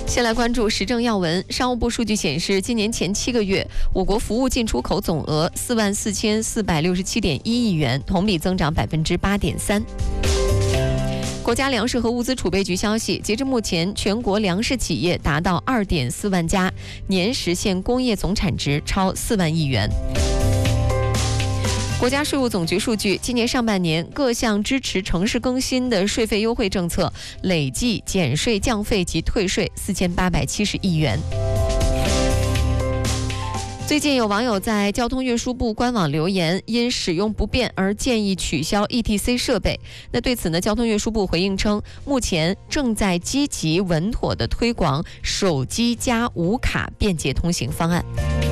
先来关注时政要闻。商务部数据显示，今年前7个月，我国服务进出口总额44467.1亿元，同比增长8.3%。国家粮食和物资储备局消息，截至目前，全国粮食企业达到2.4万家，年实现工业总产值超4万亿元。国家税务总局数据，今年上半年各项支持城市更新的税费优惠政策累计减税降费及退税4870亿元。最近有网友在交通运输部官网留言，因使用不便而建议取消 ETC 设备。那对此呢，交通运输部回应称，目前正在积极稳妥地推广手机加无卡便捷通行方案。